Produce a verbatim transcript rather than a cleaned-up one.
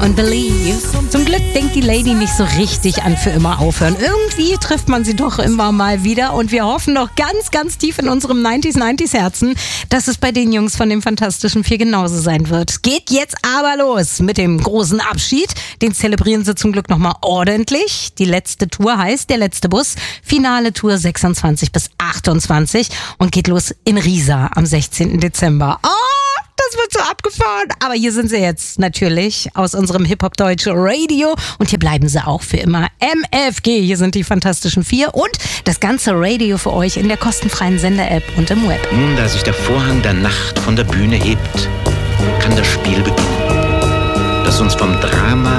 und Believe. Zum Glück denkt die Lady nicht so richtig an für immer aufhören. Irgendwie trifft man sie doch immer mal wieder und wir hoffen doch ganz, ganz tief in unserem neunziger neunziger Herzen, dass es bei den Jungs von dem Fantastischen Vier genauso sein wird. Geht jetzt aber los mit dem großen Abschied. Den zelebrieren sie zum Glück nochmal ordentlich. Die letzte Tour heißt Der letzte Bus. Finale Tour sechsundzwanzig bis achtundzwanzig und geht los in Riesa am sechzehnten Dezember. Oh! Das wird so abgefahren. Aber hier sind sie jetzt natürlich aus unserem Hip-Hop-Deutsche Radio. Und hier bleiben sie auch für immer. M F G, hier sind die Fantastischen Vier. Und das ganze Radio für euch in der kostenfreien Sender-App und im Web. Nun, da sich der Vorhang der Nacht von der Bühne hebt, kann das Spiel beginnen. Das uns vom Drama